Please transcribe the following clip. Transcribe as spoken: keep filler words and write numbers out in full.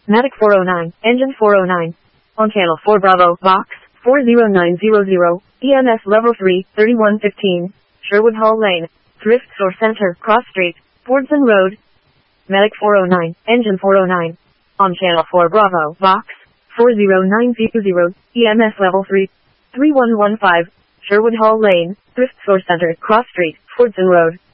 Matic four oh nine, engine four oh nine. On channel four Bravo, box, four zero nine zero zero, E M S level three, thirty-one fifteen, Sherwood Hall Lane, Thrift Store Center, Cross Street, Fordson Road. Matic four oh nine, engine four oh nine. On channel four Bravo, box, four zero nine zero zero, E M S level three, three one one five, Sherwood Hall Lane, Thrift Store Center, Cross Street, Fordson Road.